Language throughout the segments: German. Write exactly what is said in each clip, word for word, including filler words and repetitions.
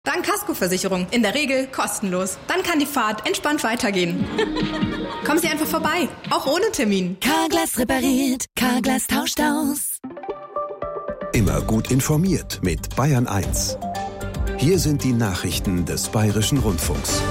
Dank Kaskoversicherung. In der Regel kostenlos. Dann kann die Fahrt entspannt weitergehen. Kommen Sie einfach vorbei. Auch ohne Termin. Carglass repariert. Carglass tauscht aus. Immer gut informiert mit Bayern eins. Hier sind die Nachrichten des Bayerischen Rundfunks.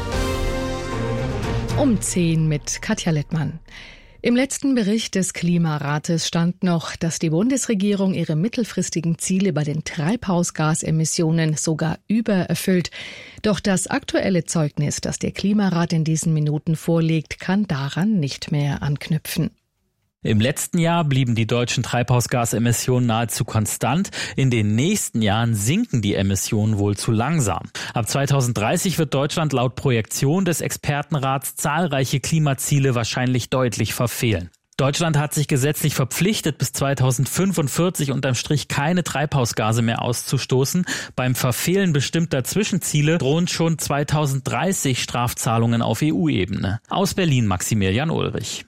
Um zehn mit Katja Littmann. Im letzten Bericht des Klimarates stand noch, dass die Bundesregierung ihre mittelfristigen Ziele bei den Treibhausgasemissionen sogar übererfüllt. Doch das aktuelle Zeugnis, das der Klimarat in diesen Minuten vorlegt, kann daran nicht mehr anknüpfen. Im letzten Jahr blieben die deutschen Treibhausgasemissionen nahezu konstant. In den nächsten Jahren sinken die Emissionen wohl zu langsam. Ab zweitausenddreißig wird Deutschland laut Projektion des Expertenrats zahlreiche Klimaziele wahrscheinlich deutlich verfehlen. Deutschland hat sich gesetzlich verpflichtet, bis zweitausendfünfundvierzig unterm Strich keine Treibhausgase mehr auszustoßen. Beim Verfehlen bestimmter Zwischenziele drohen schon zweitausenddreißig Strafzahlungen auf E U-Ebene. Aus Berlin Maximilian Ulrich.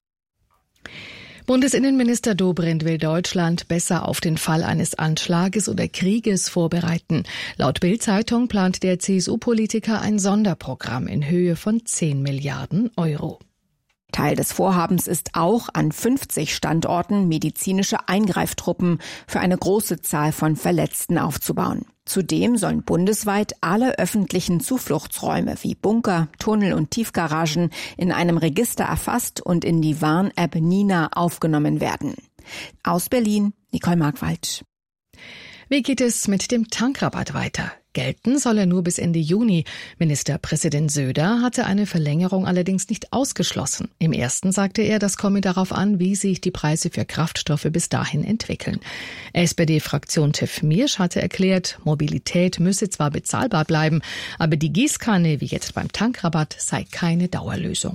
Bundesinnenminister Dobrindt will Deutschland besser auf den Fall eines Anschlages oder Krieges vorbereiten. Laut Bild-Zeitung plant der C S U-Politiker ein Sonderprogramm in Höhe von zehn Milliarden Euro. Teil des Vorhabens ist auch, an fünfzig Standorten medizinische Eingreiftruppen für eine große Zahl von Verletzten aufzubauen. Zudem sollen bundesweit alle öffentlichen Zufluchtsräume wie Bunker, Tunnel und Tiefgaragen in einem Register erfasst und in die Warn-App Nina aufgenommen werden. Aus Berlin, Nicole Markwald. Wie geht es mit dem Tankrabatt weiter? Gelten soll er nur bis Ende Juni. Ministerpräsident Söder hatte eine Verlängerung allerdings nicht ausgeschlossen. Im ersten sagte er, das komme darauf an, wie sich die Preise für Kraftstoffe bis dahin entwickeln. S P D-Fraktion Tiff Miersch hatte erklärt, Mobilität müsse zwar bezahlbar bleiben, aber die Gießkanne, wie jetzt beim Tankrabatt, sei keine Dauerlösung.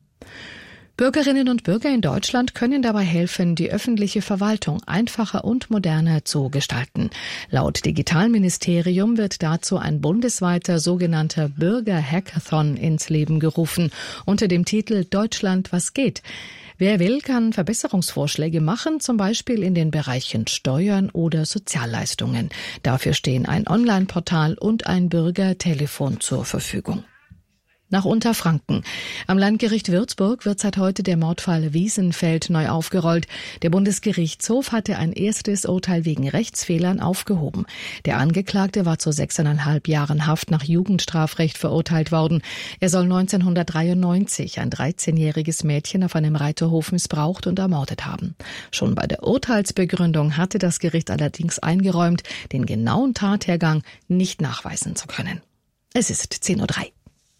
Bürgerinnen und Bürger in Deutschland können dabei helfen, die öffentliche Verwaltung einfacher und moderner zu gestalten. Laut Digitalministerium wird dazu ein bundesweiter sogenannter Bürger-Hackathon ins Leben gerufen, unter dem Titel Deutschland, was geht? Wer will, kann Verbesserungsvorschläge machen, zum Beispiel in den Bereichen Steuern oder Sozialleistungen. Dafür stehen ein Online-Portal und ein Bürgertelefon zur Verfügung. Nach Unterfranken. Am Landgericht Würzburg wird seit heute der Mordfall Wiesenfeld neu aufgerollt. Der Bundesgerichtshof hatte ein erstes Urteil wegen Rechtsfehlern aufgehoben. Der Angeklagte war zu sechseinhalb Jahren Haft nach Jugendstrafrecht verurteilt worden. Er soll neunzehnhundertdreiundneunzig ein dreizehnjähriges Mädchen auf einem Reiterhof missbraucht und ermordet haben. Schon bei der Urteilsbegründung hatte das Gericht allerdings eingeräumt, den genauen Tathergang nicht nachweisen zu können. Es ist zehn Uhr drei.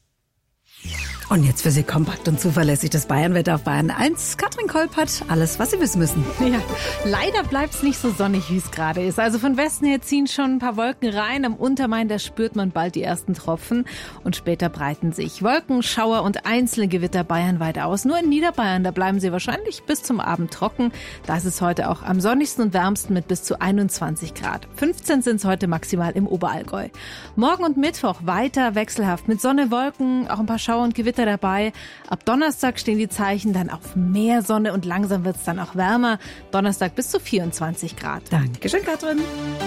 Und jetzt für Sie kompakt und zuverlässig das Bayernwetter auf Bayern eins. Katrin Kolpert, alles, was Sie wissen müssen. Ja, leider bleibt es nicht so sonnig, wie es gerade ist. Also von Westen her ziehen schon ein paar Wolken rein. Am Untermain, da spürt man bald die ersten Tropfen. Und später breiten sich Wolken, Schauer und einzelne Gewitter bayernweit aus. Nur in Niederbayern, da bleiben sie wahrscheinlich bis zum Abend trocken. Da ist es heute auch am sonnigsten und wärmsten mit bis zu einundzwanzig Grad. fünfzehn sind es heute maximal im Oberallgäu. Morgen und Mittwoch weiter wechselhaft mit Sonne, Wolken, auch ein paar Schauer und Gewitter dabei. Ab Donnerstag stehen die Zeichen dann auf mehr Sonne und langsam wird es dann auch wärmer. Donnerstag bis zu vierundzwanzig Grad. Dankeschön, Katrin.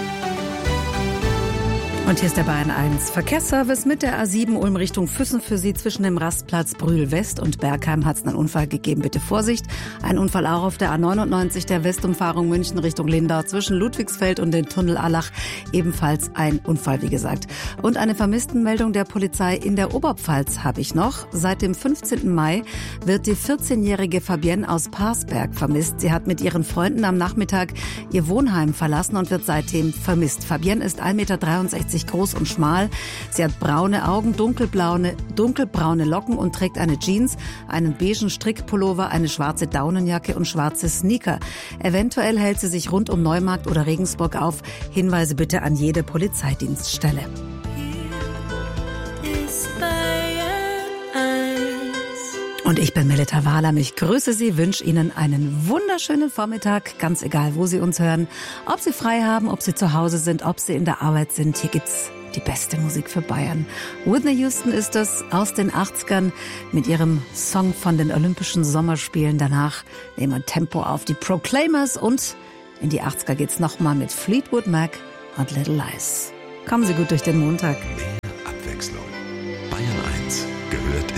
Und hier ist der Bayern eins Verkehrsservice mit der A sieben Ulm Richtung Füssen für Sie. Zwischen dem Rastplatz Brühl West und Bergheim hat es einen Unfall gegeben. Bitte Vorsicht. Ein Unfall auch auf der A neunundneunzig der Westumfahrung München Richtung Lindau zwischen Ludwigsfeld und dem Tunnel Allach. Ebenfalls ein Unfall, wie gesagt. Und eine Vermisstenmeldung der Polizei in der Oberpfalz habe ich noch. Seit dem fünfzehnten Mai wird die vierzehnjährige Fabienne aus Parsberg vermisst. Sie hat mit ihren Freunden am Nachmittag ihr Wohnheim verlassen und wird seitdem vermisst. Fabienne ist ein Meter dreiundsechzig groß und schmal. Sie hat braune Augen, dunkelbraune, dunkelbraune Locken und trägt eine Jeans, einen beigen Strickpullover, eine schwarze Daunenjacke und schwarze Sneaker. Eventuell hält sie sich rund um Neumarkt oder Regensburg auf. Hinweise bitte an jede Polizeidienststelle. Und ich bin Melita Wahlam. Ich grüße Sie, wünsche Ihnen einen wunderschönen Vormittag, ganz egal, wo Sie uns hören. Ob Sie frei haben, ob Sie zu Hause sind, ob Sie in der Arbeit sind. Hier gibt's die beste Musik für Bayern. Whitney Houston ist es aus den achtzigern mit ihrem Song von den Olympischen Sommerspielen. Danach nehmen wir Tempo auf die Proclaimers und in die achtziger geht's nochmal mit Fleetwood Mac und Little Lies. Kommen Sie gut durch den Montag. Mehr Abwechslung. Bayern eins gehört